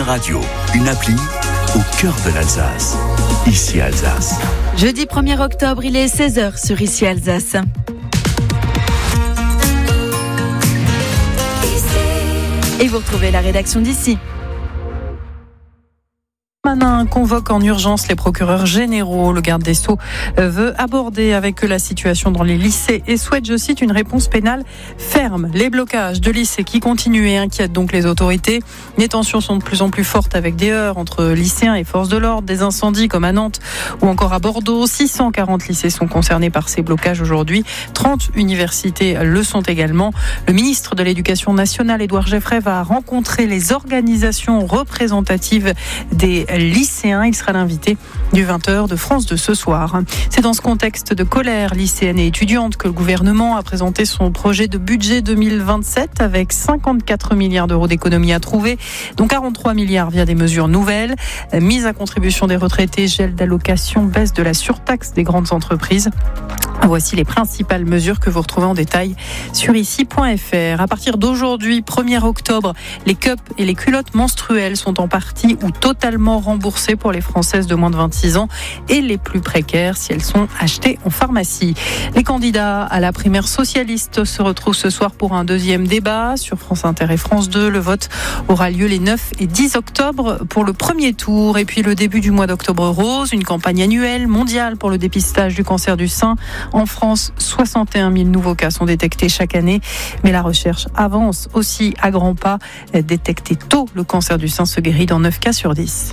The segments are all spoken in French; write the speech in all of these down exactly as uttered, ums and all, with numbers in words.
radio, une appli au cœur de l'Alsace. Ici Alsace. Jeudi premier octobre, il est seize heures sur Ici Alsace. Et vous retrouvez la rédaction d'Ici. Manin convoque en urgence les procureurs généraux. Le garde des Sceaux veut aborder avec eux la situation dans les lycées et souhaite, je cite, une réponse pénale ferme. Les blocages de lycées qui continuent et inquiètent donc les autorités. Les tensions sont de plus en plus fortes avec des heurts entre lycéens et forces de l'ordre, des incendies comme à Nantes ou encore à Bordeaux. six cent quarante lycées sont concernés par ces blocages aujourd'hui. trente universités le sont également. Le ministre de l'Éducation nationale, Édouard Geoffrey, va rencontrer les organisations représentatives des lycéens. Il sera l'invité du vingt heures de France deux ce soir. C'est dans ce contexte de colère lycéenne et étudiante que le gouvernement a présenté son projet de budget deux mille vingt-sept avec cinquante-quatre milliards d'euros d'économies à trouver, dont quarante-trois milliards via des mesures nouvelles, mise à contribution des retraités, gel d'allocations, baisse de la surtaxe des grandes entreprises. Voici les principales mesures que vous retrouvez en détail sur ici point f r. À partir d'aujourd'hui, premier octobre, les cups et les culottes menstruelles sont en partie ou totalement remboursées pour les Françaises de moins de vingt-six ans et les plus précaires si elles sont achetées en pharmacie. Les candidats à la primaire socialiste se retrouvent ce soir pour un deuxième débat sur France Inter et France deux. Le vote aura lieu les neuf et dix octobre pour le premier tour. Et puis le début du mois d'octobre rose, une campagne annuelle mondiale pour le dépistage du cancer du sein. En France, soixante et un mille nouveaux cas sont détectés chaque année. Mais la recherche avance aussi à grands pas. Détecter tôt le cancer du sein se guérit dans neuf cas sur dix.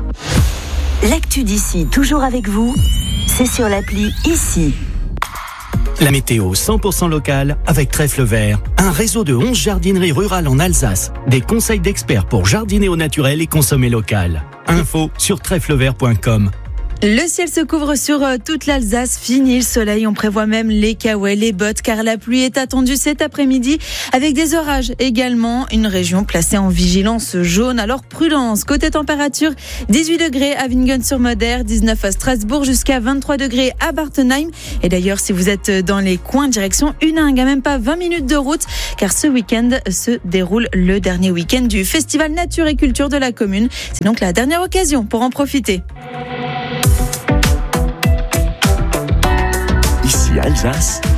L'actu d'ici, toujours avec vous, c'est sur l'appli Ici. La météo cent pour cent locale avec Trèfle Vert, un réseau de onze jardineries rurales en Alsace. Des conseils d'experts pour jardiner au naturel et consommer local. Info sur trèfle vert point com. Le ciel se couvre sur toute l'Alsace, fini le soleil, on prévoit même les caouets, les bottes, car la pluie est attendue cet après-midi, avec des orages également, une région placée en vigilance jaune, alors prudence. Côté température, dix-huit degrés à Wingen-sur-Moder, dix-neuf à Strasbourg, jusqu'à vingt-trois degrés à Bartenheim. Et d'ailleurs, si vous êtes dans les coins, direction Huningue, à même pas vingt minutes de route, car ce week-end se déroule le dernier week-end du Festival Nature et Culture de la commune. C'est donc la dernière occasion pour en profiter. Ici Alsace,